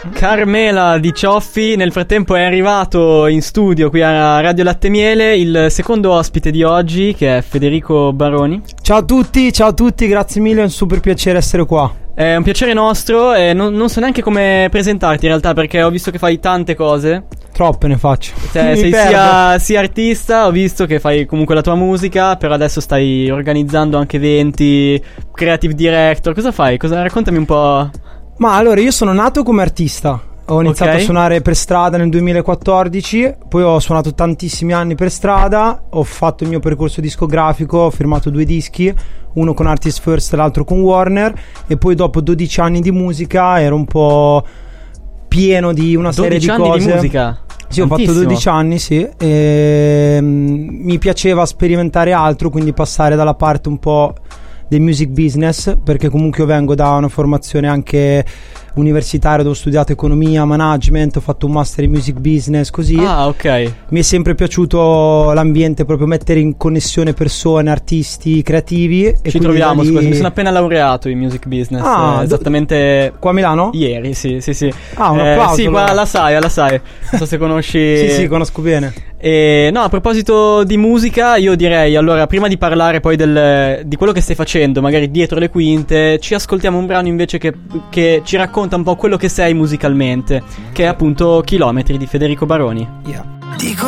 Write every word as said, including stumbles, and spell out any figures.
Carmela Di Cioffi. Nel frattempo è arrivato in studio qui a Radio Latte Miele il secondo ospite di oggi, che è Federico Baroni. Ciao a tutti, ciao a tutti, grazie mille, è un super piacere essere qua. È un piacere nostro e non, non so neanche come presentarti in realtà, perché ho visto che fai tante cose. Troppe ne faccio. Cioè, sei sia, sia artista, ho visto che fai comunque la tua musica, però adesso stai organizzando anche eventi, creative director. Cosa fai? Cosa, raccontami un po'. Ma allora, io sono nato come artista. Ho iniziato Okay. a suonare per strada nel duemilaquattordici, poi ho suonato tantissimi anni per strada, ho fatto il mio percorso discografico, ho firmato due dischi, uno con Artist First e l'altro con Warner, e poi dopo dodici anni di musica ero un po' pieno di una serie di dodici anni cose. di musica? Sì, ho fatto Tantissimo. dodici anni, sì, e mm, mi piaceva sperimentare altro, quindi passare dalla parte un po' del music business, perché comunque io vengo da una formazione anche universitaria dove ho studiato economia, management, ho fatto un master in music business, così. Ah, ok. Mi è sempre piaciuto l'ambiente, proprio mettere in connessione persone, artisti, creativi. E Ci quindi troviamo, da lì- scusa, mi sono appena laureato in music business. Ah, eh, do- esattamente Qua a Milano? ieri, sì, sì, sì. Ah, un Eh, applauso, Sì, qua allora. alla sai, alla sai. Non so se conosci. Sì, sì, conosco bene. E, no, a proposito di musica, io direi, allora, prima di parlare poi del, di quello che stai facendo, magari dietro le quinte, ci ascoltiamo un brano invece che, che ci racconta un po' quello che sei musicalmente, che è appunto Chilometri di Federico Baroni. Yeah. Dico